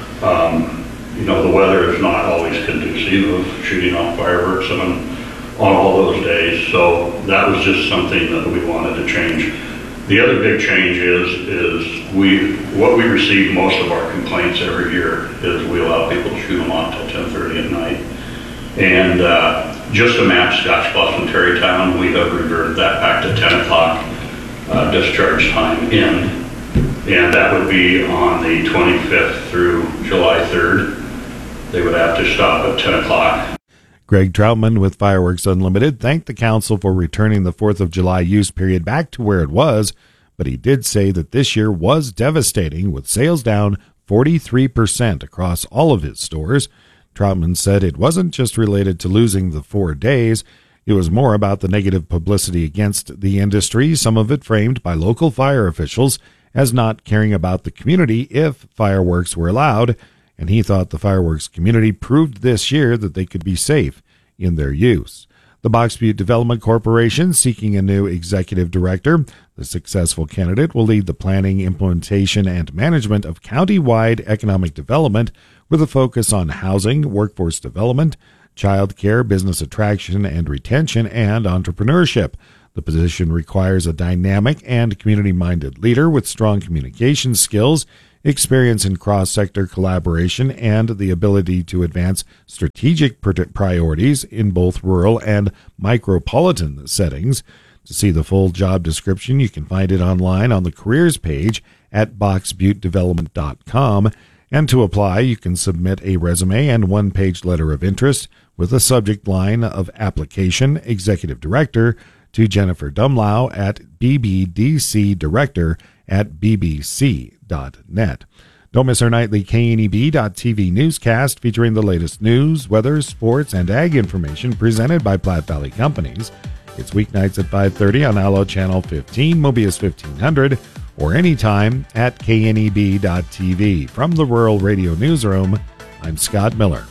The weather is not always conducive of shooting off fireworks on all those days, so that was just something that we wanted to change. The other big change is what we receive most of our complaints every year is we allow people to shoot them off till 10:30 at night. And just to match Scottsbluff and Terrytown, we have reverted that back to 10 o'clock discharge time in. And that would be on the 25th through July 3rd. They would have to stop at 10 o'clock. Greg Troutman with Fireworks Unlimited thanked the council for returning the 4th of July use period back to where it was, but he did say that this year was devastating, with sales down 43% across all of his stores. Troutman said it wasn't just related to losing the 4 days. It was more about the negative publicity against the industry, some of it framed by local fire officials as not caring about the community if fireworks were allowed, and he thought the fireworks community proved this year that they could be safe in their use. The Box Butte Development Corporation seeking a new executive director. The successful candidate will lead the planning, implementation, and management of county-wide economic development with a focus on housing, workforce development, child care, business attraction and retention, and entrepreneurship. The position requires a dynamic and community-minded leader with strong communication skills, experience in cross-sector collaboration, and the ability to advance strategic priorities in both rural and micropolitan settings. To see the full job description, you can find it online on the careers page at boxbuttedevelopment.com. And to apply, you can submit a resume and one-page letter of interest with a subject line of application, executive director, to Jennifer Dumlau at bbdcdirector@bbc.net. Don't miss our nightly KNEB.TV newscast featuring the latest news, weather, sports, and ag information presented by Platte Valley Companies. It's weeknights at 5:30 on Allo Channel 15, Mobius 1500, or anytime at KNEB.TV. From the Rural Radio Newsroom, I'm Scott Miller.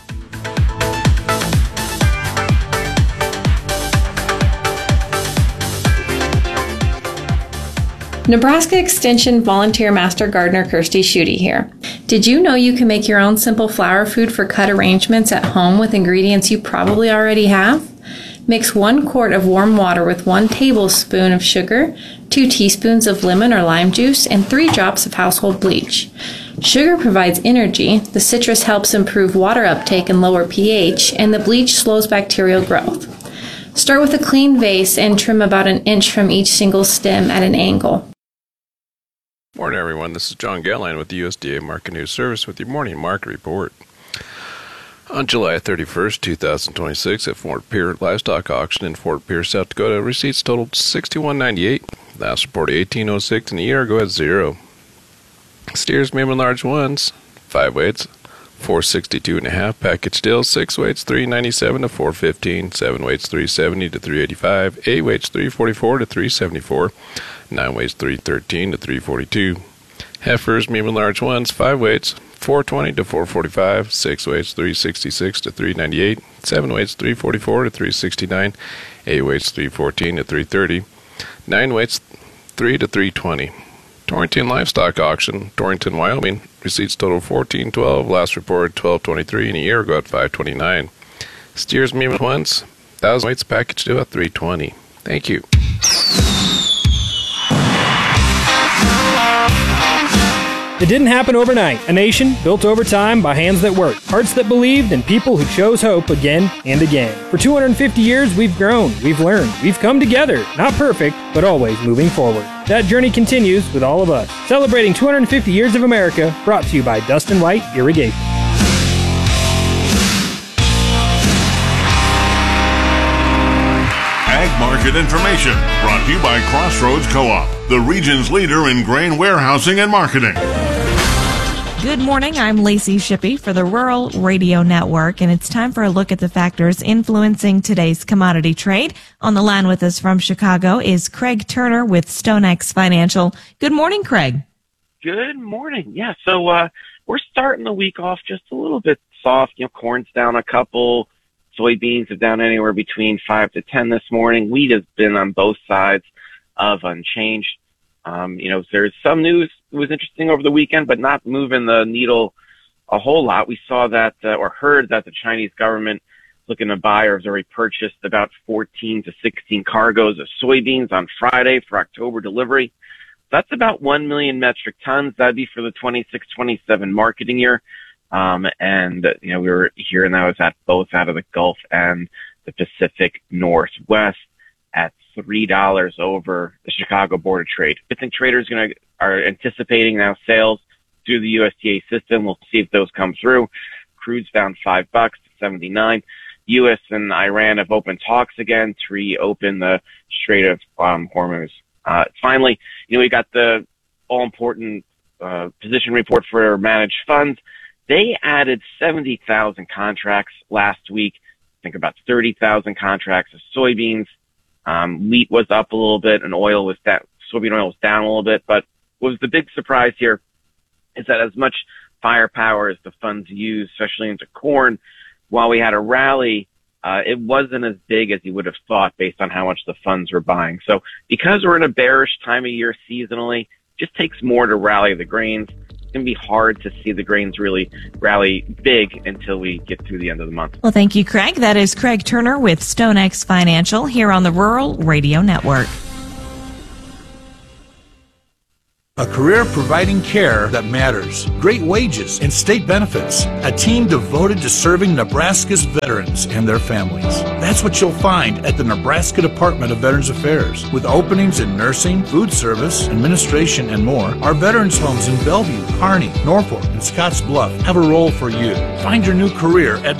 Nebraska Extension Volunteer Master Gardener Kirsty Schutte here. Did you know you can make your own simple flower food for cut arrangements at home with ingredients you probably already have? Mix 1 quart of warm water with 1 tablespoon of sugar, 2 teaspoons of lemon or lime juice, and 3 drops of household bleach. Sugar provides energy, the citrus helps improve water uptake and lower pH, and the bleach slows bacterial growth. Start with a clean vase and trim about 1 inch from each single stem at an angle. Morning, everyone. This is John Galline with the USDA Market News Service with your morning market report. On July 31st, 2026, at Fort Pierre Livestock Auction in Fort Pierre, South Dakota, receipts totaled $61.98. Last reported $18.06, and a year ago at 0. Steers, medium and large ones, 5 weights, 462.5. Package deals, 6 weights, 397 to 415. 7 weights, 370 to 385. 8 weights, 344 to 374. 9 weights, 313 to 342. Heifers, medium and large ones, 5 weights, 420 to 445. 6 weights, 366 to 398. 7 weights, 344 to 369. 8 weights, 314 to 330. 9 weights, 3 to 320. Torrington Livestock Auction, Torrington, Wyoming. Receipts total $14.12. Last reported $12.23, and a year ago at $5.29. Steers, medium ones, 1,000 weights, package deal at $3.20. Thank you. It didn't happen overnight. A nation built over time by hands that worked, hearts that believed, and people who chose hope again and again. For 250 years, we've grown, we've learned, we've come together. Not perfect, but always moving forward. That journey continues with all of us. Celebrating 250 years of America, brought to you by Dustin White Irrigation. Ag Market Information, brought to you by Crossroads Co-op, the region's leader in grain warehousing and marketing. Good morning, I'm Lacey Shippey for the Rural Radio Network, and it's time for a look at the factors influencing today's commodity trade. On the line with us from Chicago is Craig Turner with StoneX Financial. Good morning, Craig. Good morning. Yeah, so we're starting the week off just a little bit soft. You know, corn's down a couple. Soybeans are down anywhere between 5 to 10 this morning. Wheat has been on both sides of unchanged. There's some news that was interesting over the weekend, but not moving the needle a whole lot. We saw that or heard that the Chinese government looking to buy or has already purchased about 14 to 16 cargoes of soybeans on Friday for October delivery. That's about 1 million metric tons. That'd be for the 26-27 marketing year. We were hearing that was both out of the Gulf and the Pacific Northwest at $3 over the Chicago Board of Trade. I think traders are anticipating now sales through the USDA system. We'll see if those come through. Crude's down $5 to 79. U.S. and Iran have opened talks again to reopen the Strait of Hormuz. Finally, we got the all-important position report for managed funds. They added 70,000 contracts last week. I think about 30,000 contracts of soybeans. Wheat was up a little bit, and oil was down. Soybean oil was down a little bit, but what was the big surprise here is that as much firepower as the funds used, especially into corn, while we had a rally, it wasn't as big as you would have thought based on how much the funds were buying. So because we're in a bearish time of year seasonally, it just takes more to rally the grains. It's going to be hard to see the grains really rally big until we get through the end of the month. Well, thank you, Craig. That is Craig Turner with StoneX Financial here on the Rural Radio Network. A career providing care that matters, great wages and state benefits, a team devoted to serving Nebraska's veterans and their families. That's what you'll find at the Nebraska Department of Veterans Affairs. With openings in nursing, food service, administration, and more, our veterans homes in Bellevue, Kearney, Norfolk, and Scotts Bluff have a role for you. Find your new career at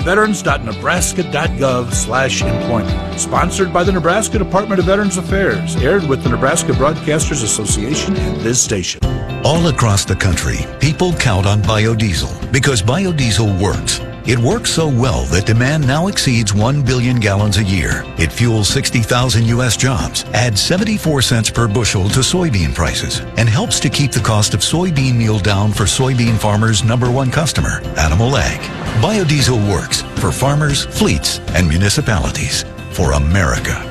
veterans.nebraska.gov/employment. Sponsored by the Nebraska Department of Veterans Affairs. Aired with the Nebraska Broadcasters Association and this station. All across the country, people count on biodiesel because biodiesel works. It works so well that demand now exceeds 1 billion gallons a year. It fuels 60,000 U.S. jobs, adds 74 cents per bushel to soybean prices, and helps to keep the cost of soybean meal down for soybean farmers' #1 customer, Animal Ag. Biodiesel works for farmers, fleets, and municipalities. For America.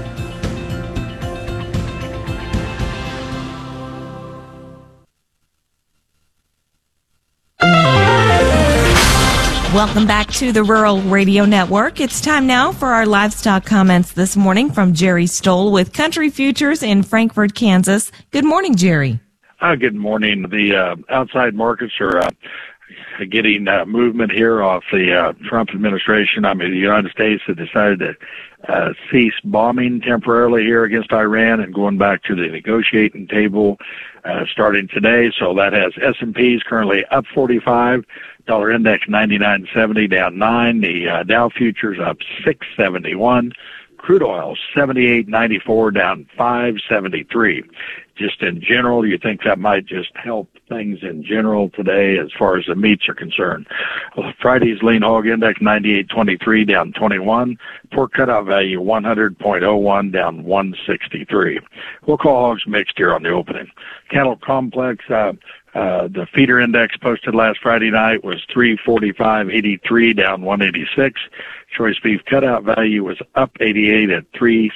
Welcome back to the Rural Radio Network. It's time now for our livestock comments this morning from Jerry Stoll with Country Futures in Frankfort, Kansas. Good morning, Jerry. Good morning. The outside markets are getting movement here off the Trump administration. I mean, the United States has decided to cease bombing temporarily here against Iran and going back to the negotiating table starting today. So that has S&Ps currently up 45. Dollar index 99.70 down 9. The Dow futures up 671. Crude oil 78.94 down 573. Just in general, you think that might just help things in general today as far as the meats are concerned. Well, Friday's lean hog index 98.23 down 21. Pork cutout value 100.01 down 163. We'll call hogs mixed here on the opening. Cattle complex, the feeder index posted last Friday night was 345.83 down 186. Choice beef cutout value was up 88 at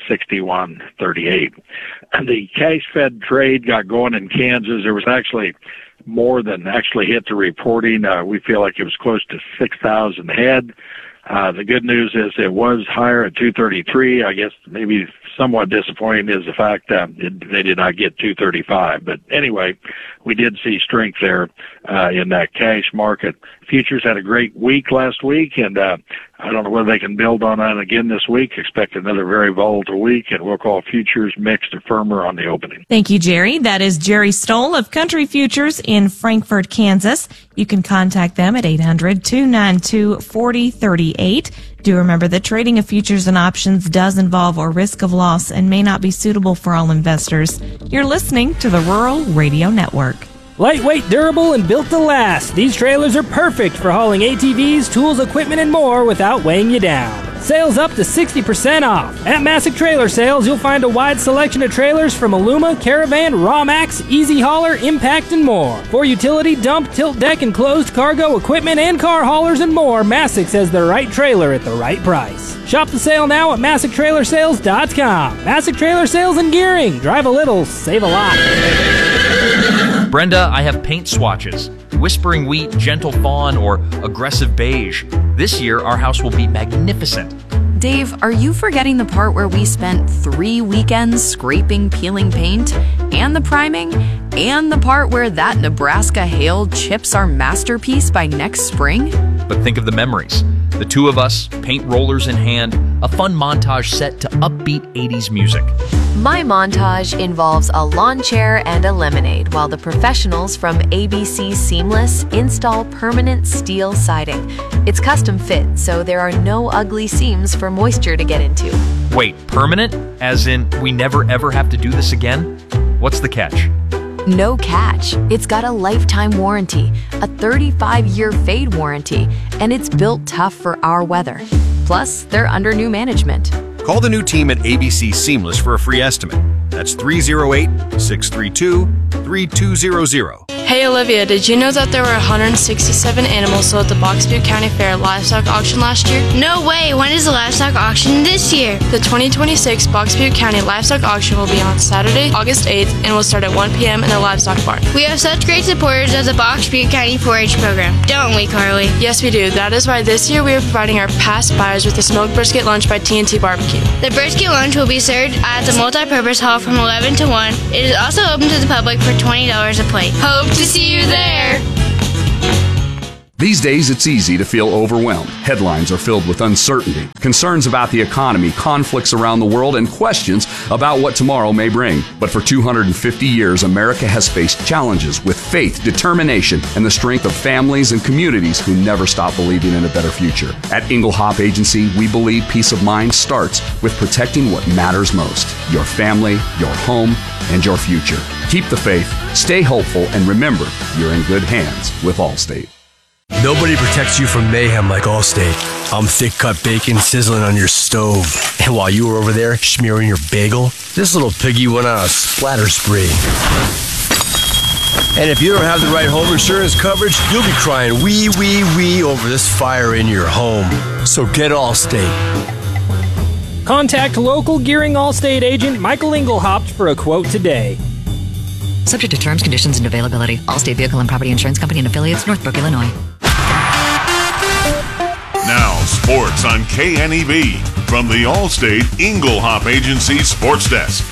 361.38. And the cash fed trade got going in Kansas. There was actually more than actually hit the reporting. We feel like it was close to 6,000 head. The good news is it was higher at 233. I guess maybe somewhat disappointing is the fact that they did not get 235. But anyway, we did see strength there in that cash market. Futures had a great week last week, and I don't know whether they can build on that again this week. Expect another very volatile week, and we'll call futures mixed or firmer on the opening. Thank you, Jerry. That is Jerry Stoll of Country Futures in Frankfort, Kansas. You can contact them at 800-292-4038. Do remember that trading of futures and options does involve a risk of loss and may not be suitable for all investors. You're listening to the Rural Radio Network. Lightweight, durable, and built to last. These trailers are perfect for hauling ATVs, tools, equipment, and more without weighing you down. Sales up to 60% off. At Massick Trailer Sales, you'll find a wide selection of trailers from Aluma, Caravan, Rawmax, Easy Hauler, Impact, and more. For utility, dump, tilt deck, and closed cargo equipment and car haulers and more, Massick's has the right trailer at the right price. Shop the sale now at MassickTrailerSales.com. Massick Trailer Sales and Gearing. Drive a little, save a lot. Brenda, I have paint swatches. Whispering Wheat, Gentle Fawn, or Aggressive Beige. This year, our house will be magnificent. Dave, are you forgetting the part where we spent 3 weekends scraping, peeling paint, and the priming, and the part where that Nebraska hail chips our masterpiece by next spring? But think of the memories. The two of us, paint rollers in hand, a fun montage set to upbeat 80s music. My montage involves a lawn chair and a lemonade while the professionals from ABC Seamless install permanent steel siding. It's custom fit, so there are no ugly seams for moisture to get into. Wait, permanent? As in, we never ever have to do this again? What's the catch? No catch. It's got a lifetime warranty, a 35-year fade warranty, and it's built tough for our weather. Plus, they're under new management. Call the new team at ABC Seamless for a free estimate. That's That's 308-632-3200. Hey Olivia, did you know that there were 167 animals sold at the Box Butte County Fair livestock auction last year? No way! When is the livestock auction this year? The 2026 Box Butte County Livestock Auction will be on Saturday, August 8th, and will start at 1 p.m. in the livestock barn. We have such great supporters of the Box Butte County 4-H program, don't we, Carly? Yes, we do. That is why this year we are providing our past buyers with a smoked brisket lunch by TNT Barbecue. The brisket lunch will be served at the multi-purpose hall from 11 to 1. It is also open to the public for $20 a plate. Hope to see you there! These days, it's easy to feel overwhelmed. Headlines are filled with uncertainty, concerns about the economy, conflicts around the world, and questions about what tomorrow may bring. But for 250 years, America has faced challenges with faith, determination, and the strength of families and communities who never stop believing in a better future. At Engelhop Agency, we believe peace of mind starts with protecting what matters most: your family, your home, and your future. Keep the faith, stay hopeful, and remember, you're in good hands with Allstate. Nobody protects you from mayhem like Allstate. I'm thick-cut bacon sizzling on your stove. And while you were over there smearing your bagel, this little piggy went on a splatter spree. And if you don't have the right home insurance coverage, you'll be crying wee, wee, wee over this fire in your home. So get Allstate. Contact local Gearing Allstate agent Michael Engelhaupt for a quote today. Subject to terms, conditions, and availability. Allstate Vehicle and Property Insurance Company and Affiliates, Northbrook, Illinois. Now, sports on KNEB from the Allstate Engelhop Agency Sports Desk.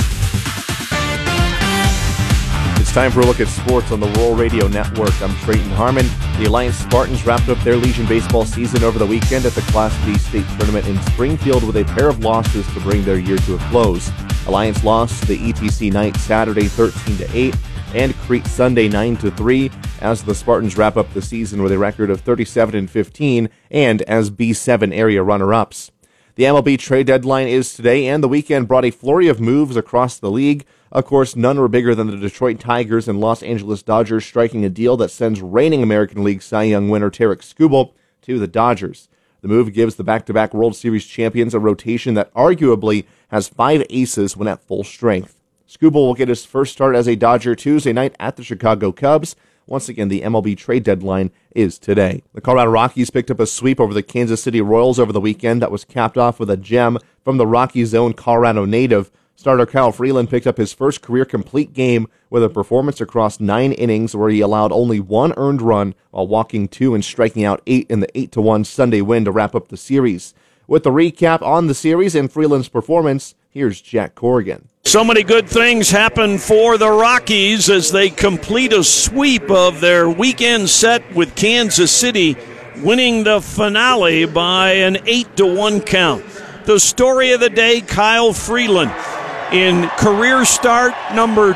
It's time for a look at sports on the Rural Radio Network. I'm Trayton Harmon. The Alliance Spartans wrapped up their Legion baseball season over the weekend at the Class D state tournament in Springfield with a pair of losses to bring their year to a close. Alliance lost to the ETC Knights Saturday 13-8 and Crete Sunday 9-3 as the Spartans wrap up the season with a record of 37-15 and as B7 area runner-ups. The MLB trade deadline is today, and the weekend brought a flurry of moves across the league. Of course, none were bigger than the Detroit Tigers and Los Angeles Dodgers striking a deal that sends reigning American League Cy Young winner Tarek Skubal to the Dodgers. The move gives the back-to-back World Series champions a rotation that arguably has 5 aces when at full strength. Skubal will get his first start as a Dodger Tuesday night at the Chicago Cubs. Once again, the MLB trade deadline is today. The Colorado Rockies picked up a sweep over the Kansas City Royals over the weekend that was capped off with a gem from the Rockies' own Colorado native. Starter Kyle Freeland picked up his first career complete game with a performance across 9 innings where he allowed only 1 earned run while walking 2 and striking out 8 in the 8-1 Sunday win to wrap up the series. With the recap on the series and Freeland's performance, here's Jack Corrigan. So many good things happen for the Rockies as they complete a sweep of their weekend set with Kansas City, winning the finale by an 8-1 count. The story of the day, Kyle Freeland. In career start number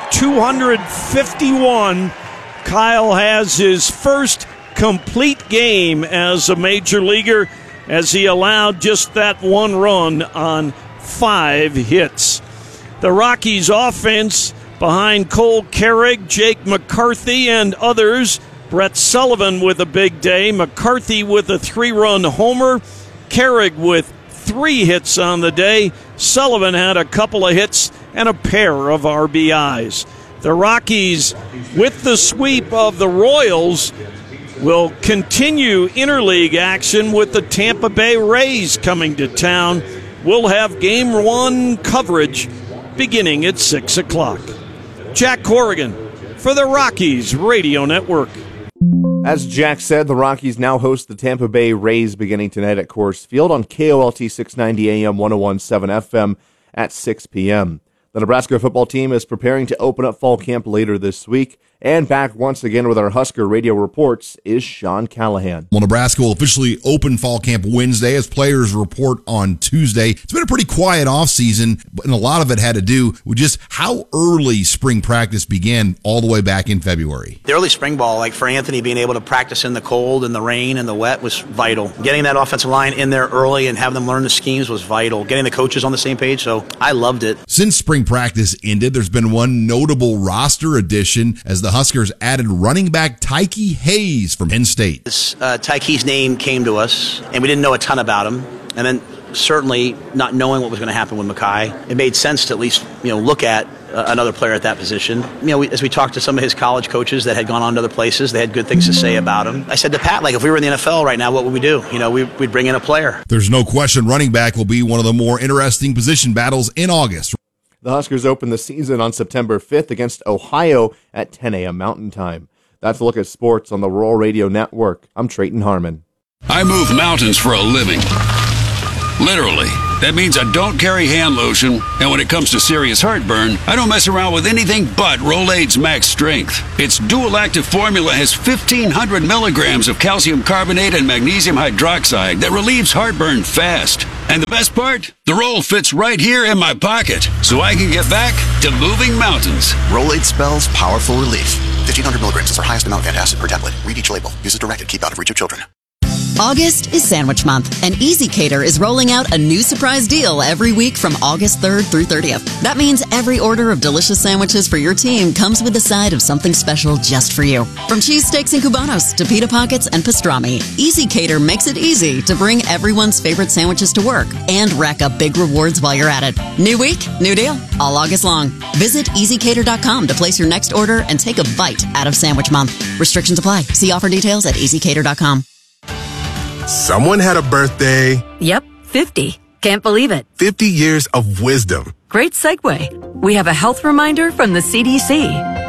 251, Kyle has his first complete game as a major leaguer as he allowed just that 1 run on 5 hits. The Rockies offense behind Cole Carrig, Jake McCarthy, and others. Brett Sullivan with a big day. McCarthy with a 3-run homer. Carrig with 3 hits on the day. Sullivan had a couple of hits and a pair of RBIs. The Rockies, with the sweep of the Royals, will continue interleague action with the Tampa Bay Rays coming to town. We'll have Game 1 coverage beginning at 6 o'clock. Jack Corrigan for the Rockies Radio Network. As Jack said, the Rockies now host the Tampa Bay Rays beginning tonight at Coors Field on KOLT 690 AM 101.7 FM at 6 p.m. The Nebraska football team is preparing to open up fall camp later this week. And back once again with our Husker Radio reports is Sean Callahan. Well, Nebraska will officially open fall camp Wednesday as players report on Tuesday. It's been a pretty quiet offseason, and a lot of it had to do with just how early spring practice began all the way back in February. The early spring ball, like for Anthony, being able to practice in the cold and the rain and the wet was vital. Getting that offensive line in there early and having them learn the schemes was vital. Getting the coaches on the same page, so I loved it. Since spring practice ended, there's been one notable roster addition as the Huskers added running back Tyke Hayes from Penn State. Tyke's name came to us, and we didn't know a ton about him. And then certainly not knowing what was going to happen with Mekhi, it made sense to at least, look at another player at that position. As we talked to some of his college coaches that had gone on to other places, they had good things to say about him. I said to Pat, if we were in the NFL right now, what would we do? We'd bring in a player. There's no question running back will be one of the more interesting position battles in August. The Huskers open the season on September 5th against Ohio at 10 a.m. Mountain Time. That's a look at sports on the Rural Radio Network. I'm Trayton Harmon. I move mountains for a living. Literally. That means I don't carry hand lotion, and when it comes to serious heartburn, I don't mess around with anything but Rolaids Max Strength. Its dual-active formula has 1,500 milligrams of calcium carbonate and magnesium hydroxide that relieves heartburn fast. And the best part? The roll fits right here in my pocket, so I can get back to moving mountains. Rolaids spells powerful relief. 1,500 milligrams is our highest amount of antacid per tablet. Read each label. Use as directed. Keep out of reach of children. August is Sandwich Month, and EasyCater is rolling out a new surprise deal every week from August 3rd through 30th. That means every order of delicious sandwiches for your team comes with a side of something special just for you. From cheesesteaks and cubanos to pita pockets and pastrami, EasyCater makes it easy to bring everyone's favorite sandwiches to work and rack up big rewards while you're at it. New week, new deal, all August long. Visit EasyCater.com to place your next order and take a bite out of Sandwich Month. Restrictions apply. See offer details at EasyCater.com. Someone had a birthday. Yep, 50. Can't believe it. 50 years of wisdom. Great segue. We have a health reminder from the CDC.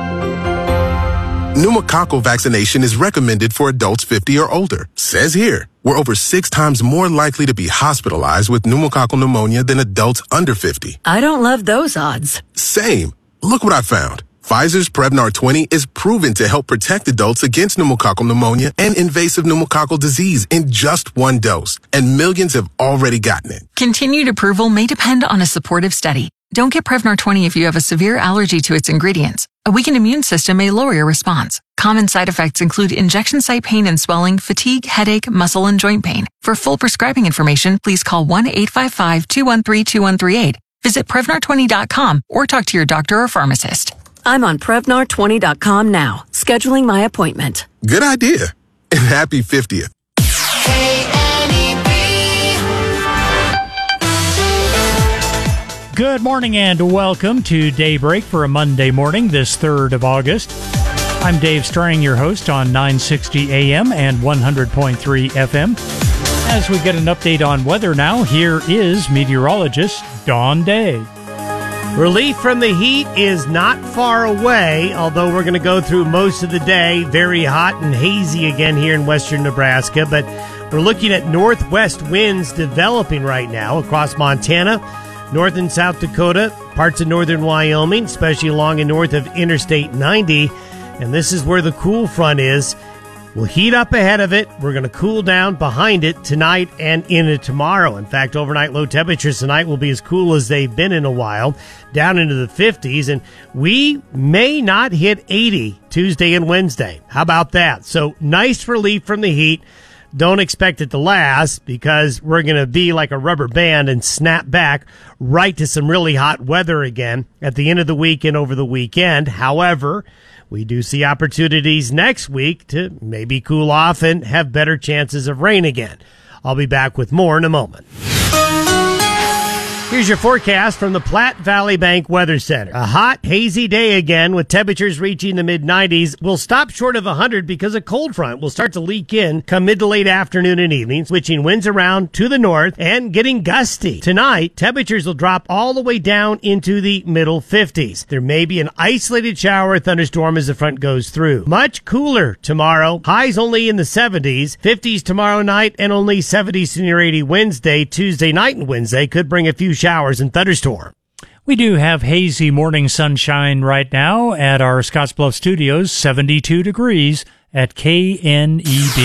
Pneumococcal vaccination is recommended for adults 50 or older. Says here, we're over 6 times more likely to be hospitalized with pneumococcal pneumonia than adults under 50. I don't love those odds. Same. Look what I found. Pfizer's Prevnar 20 is proven to help protect adults against pneumococcal pneumonia and invasive pneumococcal disease in just 1 dose, and millions have already gotten it. Continued approval may depend on a supportive study. Don't get Prevnar 20 if you have a severe allergy to its ingredients. A weakened immune system may lower your response. Common side effects include injection site pain and swelling, fatigue, headache, muscle, and joint pain. For full prescribing information, please call 1-855-213-2138. Visit Prevnar20.com or talk to your doctor or pharmacist. I'm on Prevnar20.com now, scheduling my appointment. Good idea. And happy 50th. Good morning and welcome to Daybreak for a Monday morning, this 3rd of August. I'm Dave Strang, your host on 960 AM and 100.3 FM. As we get an update on weather now, here is meteorologist Dawn Day. Relief from the heat is not far away, although we're going to go through most of the day very hot and hazy again here in western Nebraska. But we're looking at northwest winds developing right now across Montana, North and South Dakota, parts of northern Wyoming, especially along and north of Interstate 90. And this is where the cool front is. We'll heat up ahead of it. We're going to cool down behind it tonight and into tomorrow. In fact, overnight low temperatures tonight will be as cool as they've been in a while, down into the 50s. And we may not hit 80 Tuesday and Wednesday. How about that? So nice relief from the heat. Don't expect it to last because we're going to be like a rubber band and snap back right to some really hot weather again at the end of the week and over the weekend. However, we do see opportunities next week to maybe cool off and have better chances of rain again. I'll be back with more in a moment. Here's your forecast from the Platte Valley Bank Weather Center. A hot, hazy day again with temperatures reaching the mid-90s. We'll stop short of 100 because a cold front will start to leak in come mid to late afternoon and evening, switching winds around to the north and getting gusty. Tonight, temperatures will drop all the way down into the middle 50s. There may be an isolated shower or thunderstorm as the front goes through. Much cooler tomorrow. Highs only in the 70s, 50s tomorrow night, and only 70s to near 80 Wednesday. Tuesday night and Wednesday could bring a few showers and thunderstorm. We do have hazy morning sunshine right now at our Scottsbluff studios, 72 degrees at KNEB.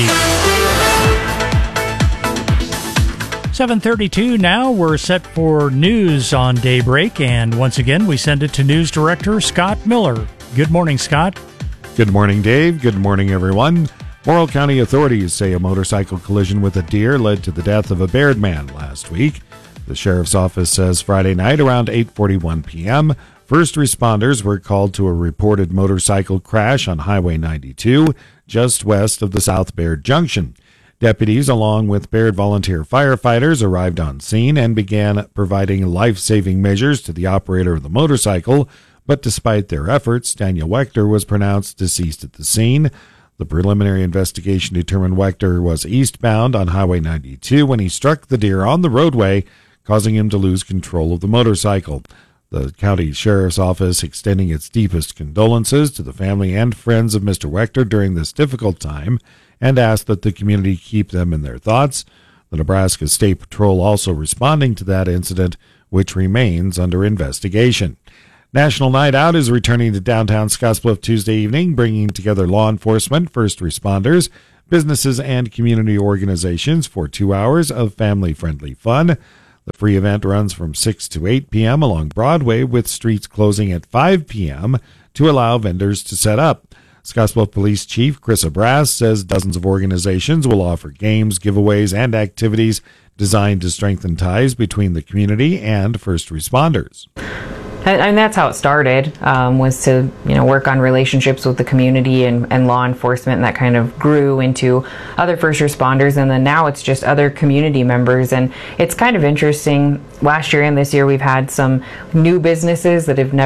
7:32 now. We're set for news on Daybreak, and once again, we send it to News Director Scott Miller. Good morning, Scott. Good morning, Dave. Good morning, everyone. Morrill County authorities say a motorcycle collision with a deer led to the death of a Baird man last week. The sheriff's office says Friday night around 8:41 p.m., first responders were called to a reported motorcycle crash on Highway 92, just west of the South Baird Junction. Deputies, along with Baird volunteer firefighters, arrived on scene and began providing life-saving measures to the operator of the motorcycle, but despite their efforts, Daniel Wechter was pronounced deceased at the scene. The preliminary investigation determined Wechter was eastbound on Highway 92 when he struck the deer on the roadway, causing him to lose control of the motorcycle. The county sheriff's office extending its deepest condolences to the family and friends of Mr. Wechter during this difficult time and asked that the community keep them in their thoughts. The Nebraska State Patrol also responding to that incident, which remains under investigation. National Night Out is returning to downtown Scottsbluff Tuesday evening, bringing together law enforcement, first responders, businesses, and community organizations for 2 hours of family-friendly fun. The free event runs from 6 to 8 p.m. along Broadway, with streets closing at 5 p.m. to allow vendors to set up. Scottsbluff Police Chief Chris Abras says dozens of organizations will offer games, giveaways, and activities designed to strengthen ties between the community and first responders. And that's how it started, was to work on relationships with the community and law enforcement, and that kind of grew into other first responders, and then now it's just other community members. And it's kind of interesting. Last year and this year we've had some new businesses that have never